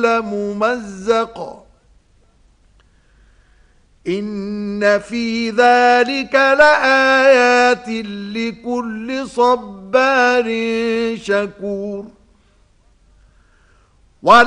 لممزق إن في ذلك لآيات لكل صبار شكور.